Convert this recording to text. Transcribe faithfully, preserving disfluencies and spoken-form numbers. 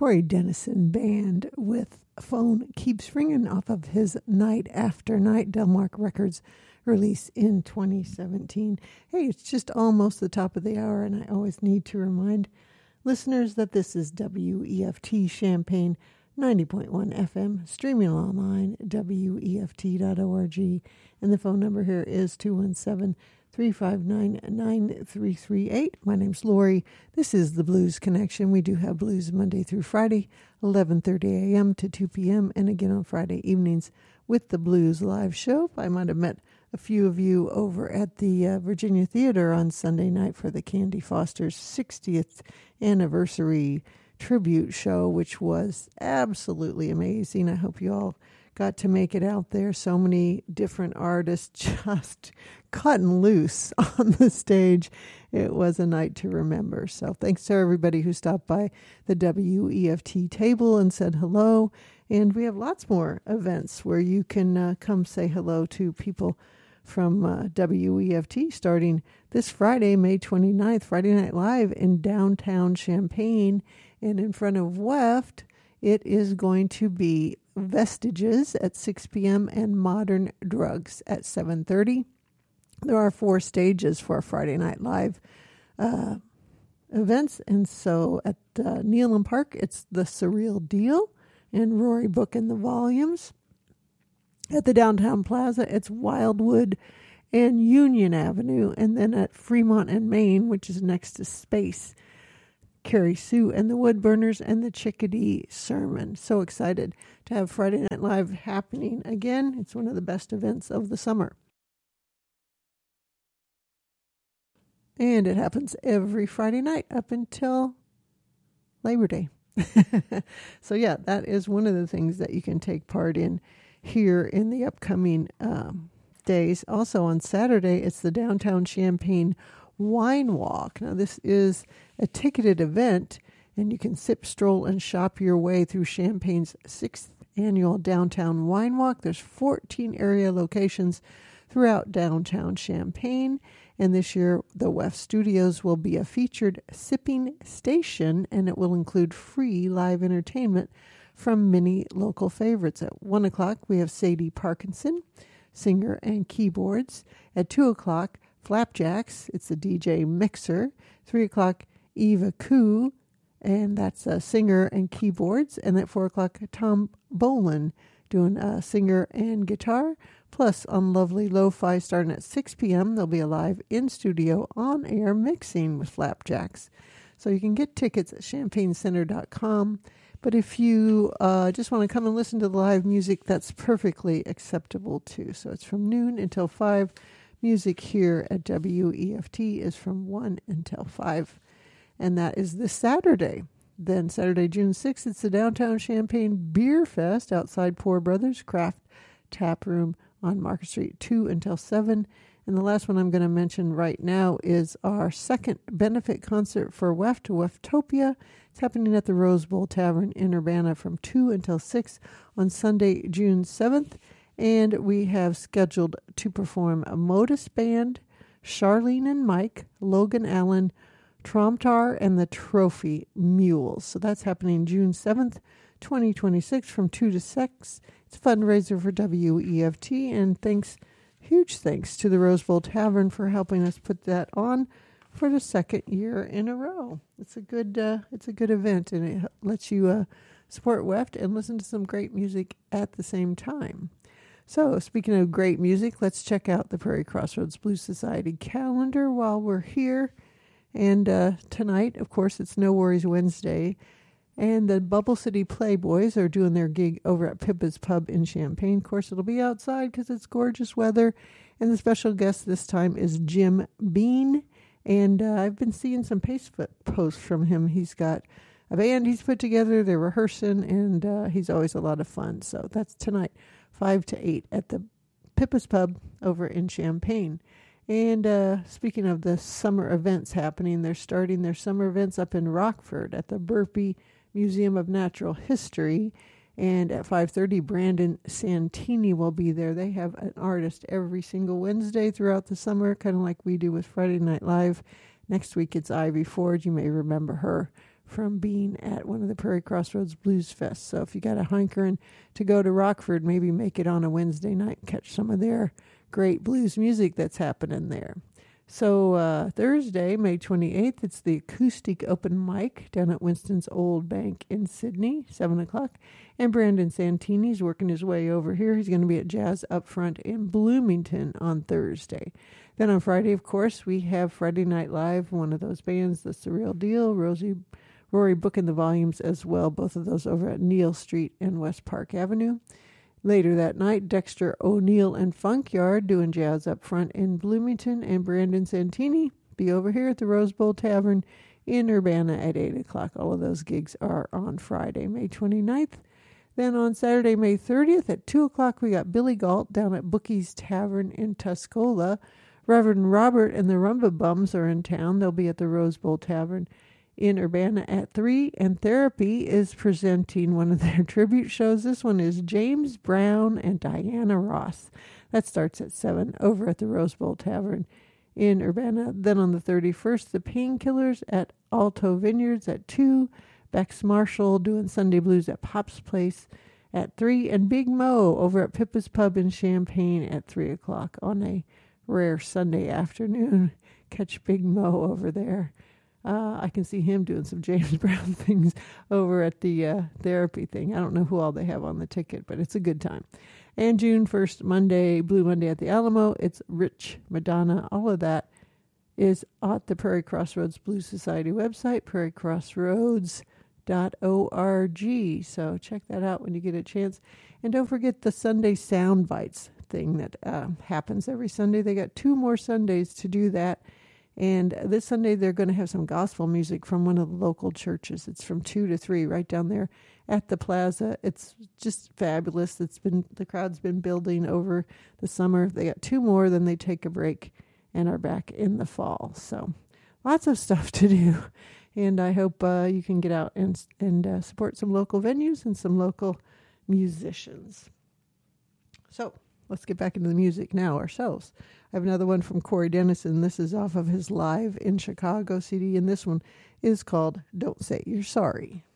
Corey Dennison Band with Phone Keeps Ringing off of his Night After Night Delmark Records release in twenty seventeen. Hey, it's just almost the top of the hour, and I always need to remind listeners that this is W E F T Champaign ninety point one F M, streaming online, W E F T dot org, and the phone number here is two one seven, three five nine, nine three three eight. My name's Lori. This is the Blues Connection. We do have blues Monday through Friday, eleven thirty a.m. to two p.m., and again on Friday evenings with the Blues Live Show. I might have met a few of you over at the uh, Virginia Theater on Sunday night for the Candy Foster's sixtieth anniversary tribute show, which was absolutely amazing. I hope you all got to make it out there. So many different artists just cutting loose on the stage. It was a night to remember. So thanks to everybody who stopped by the W E F T table and said hello. And we have lots more events where you can uh, come say hello to people from uh, W E F T starting this Friday, May twenty-ninth, Friday Night Live in downtown Champaign. And in front of W E F T, it is going to be Vestiges at six p.m. and Modern Drugs at seven thirty. There are four stages for Friday Night Live uh, events. And so at uh, Nealon Park, it's The Surreal Deal and Rory Book and the Volumes. At the Downtown Plaza, it's Wildwood and Union Avenue. And then at Fremont and Main, which is next to Space, Carrie Sue and the Woodburners and the Chickadee Sermon. So excited to have Friday Night Live happening again. It's one of the best events of the summer. And it happens every Friday night up until Labor Day. So yeah, that is one of the things that you can take part in here in the upcoming um, days. Also on Saturday, it's the Downtown Champaign Wine Walk. Now this is a ticketed event, and you can sip, stroll, and shop your way through Champaign's sixth annual Downtown Wine Walk. There's fourteen area locations throughout downtown Champaign, and this year the W E F Studios will be a featured sipping station, and it will include free live entertainment from many local favorites. At one o'clock, we have Sadie Parkinson, singer and keyboards. At two o'clock, Flapjacks, it's a D J mixer. three o'clock, Eva Koo, and that's a singer and keyboards. And at four o'clock, Tom Bolan doing a singer and guitar. Plus, on Lovely Lo-Fi, starting at six p.m., there'll be a live in-studio on-air mixing with Flapjacks. So you can get tickets at champaign center dot com. But if you uh, just want to come and listen to the live music, that's perfectly acceptable too. So it's from noon until five. Music here at W E F T is from one until five. And that is this Saturday. Then Saturday, June sixth, it's the Downtown Champaign Beer Fest outside Poor Brothers Craft Tap Room on Market Street, two until seven. And the last one I'm going to mention right now is our second benefit concert for W E F T, WEFtopia. It's happening at the Rose Bowl Tavern in Urbana from two until six on Sunday, June seventh. And we have scheduled to perform a Modus Band, Charlene and Mike, Logan Allen, Tromtar, and the Trophy Mules. So that's happening June seventh, twenty twenty-six from two to six. It's a fundraiser for W E F T, and thanks, huge thanks to the Rose Bowl Tavern for helping us put that on for the second year in a row. It's a good, uh, it's a good event, and it lets you uh, support W E F T and listen to some great music at the same time. So, speaking of great music, let's check out the Prairie Crossroads Blues Society calendar while we're here. And uh, tonight, of course, it's No Worries Wednesday. And the Bubble City Playboys are doing their gig over at Pippa's Pub in Champaign. Of course, it'll be outside because it's gorgeous weather. And the special guest this time is Jim Bean. And uh, I've been seeing some Facebook posts from him. He's got a band he's put together. They're rehearsing, and uh, he's always a lot of fun. So that's tonight, five to eight at the Pippa's Pub over in Champaign. And uh, speaking of the summer events happening, they're starting their summer events up in Rockford at the Burpee Museum of Natural History. And at five thirty, Brandon Santini will be there. They have an artist every single Wednesday throughout the summer, kind of like we do with Friday Night Live. Next week, it's Ivy Ford. You may remember her from being at one of the Prairie Crossroads Blues Fests. So if you got a hankering to go to Rockford, maybe make it on a Wednesday night and catch some of their great blues music that's happening there. So uh, Thursday, May twenty-eighth, it's the Acoustic Open Mic down at Winston's Old Bank in Sydney, seven o'clock. And Brandon Santini's working his way over here. He's going to be at Jazz Up Front in Bloomington on Thursday. Then on Friday, of course, we have Friday Night Live, one of those bands that's the real deal. Rosie, Rory booking the volumes as well, both of those over at Neal Street and West Park Avenue. Later that night, Dexter O'Neill and Funkyard doing Jazz Up Front in Bloomington, and Brandon Santini be over here at the Rose Bowl Tavern in Urbana at eight o'clock. All of those gigs are on Friday, May twenty-ninth. Then on Saturday, May thirtieth at two o'clock, we got Billy Galt down at Bookie's Tavern in Tuscola. Reverend Robert and the Rumba Bums are in town. They'll be at the Rose Bowl Tavern in Urbana at three, and Therapy is presenting one of their tribute shows. This one is James Brown and Diana Ross. That starts at seven over at the Rose Bowl Tavern in Urbana. Then on the thirty-first, the Painkillers at Alto Vineyards at two, Bex Marshall doing Sunday Blues at Pop's Place at three, and Big Mo over at Pippa's Pub in Champaign at three o'clock on a rare Sunday afternoon. Catch Big Mo over there. Uh, I can see him doing some James Brown things over at the uh, Therapy thing. I don't know who all they have on the ticket, but it's a good time. And June first, Monday, Blue Monday at the Alamo, it's Rich Madonna. All of that is at the Prairie Crossroads Blues Society website, prairie crossroads dot org. So check that out when you get a chance. And don't forget the Sunday Sound Bites thing that uh, happens every Sunday. They got two more Sundays to do that. And this Sunday, they're going to have some gospel music from one of the local churches. It's from two to three right down there at the plaza. It's just fabulous. It's been the crowd's been building over the summer. They got two more, then they take a break and are back in the fall. So lots of stuff to do. And I hope uh, you can get out and, and uh, support some local venues and some local musicians. So let's get back into the music now ourselves. I have another one from Corey Dennison. This is off of his Live in Chicago C D, and this one is called Don't Say You're Sorry.